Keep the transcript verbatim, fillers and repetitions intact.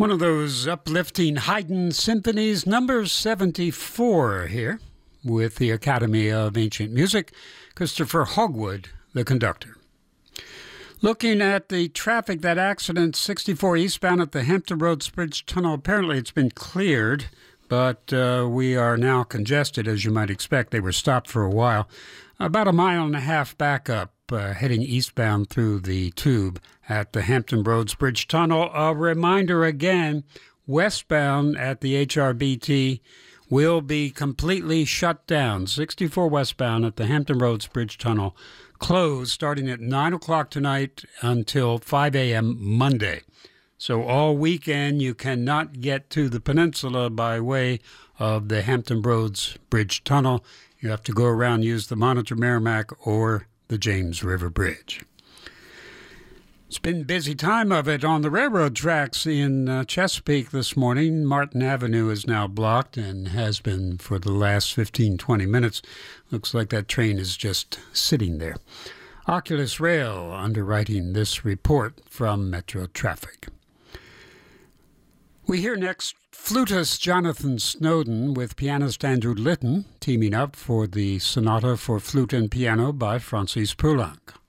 One of those uplifting Haydn symphonies, number seventy-four here, with the Academy of Ancient Music, Christopher Hogwood, the conductor. Looking at the traffic, that accident, sixty-four eastbound at the Hampton Roads Bridge Tunnel, apparently it's been cleared, but uh, we are now congested, as you might expect. They were stopped for a while. About a mile and a half back up, uh, heading eastbound through the tube at the Hampton Roads Bridge Tunnel. A reminder again, westbound at the H R B T will be completely shut down. sixty-four westbound at the Hampton Roads Bridge Tunnel closed starting at nine o'clock tonight until five a.m. Monday. So all weekend you cannot get to the peninsula by way of the Hampton Roads Bridge Tunnel. You have to go around, use the Monitor Merrimack or the James River Bridge. It's been a busy time of it on the railroad tracks in uh, Chesapeake this morning. Martin Avenue is now blocked and has been for the last fifteen, twenty minutes. Looks like that train is just sitting there. Oculus Rail underwriting this report from Metro Traffic. We hear next flutist Jonathan Snowden with pianist Andrew Litton teaming up for the Sonata for Flute and Piano by Francis Poulenc.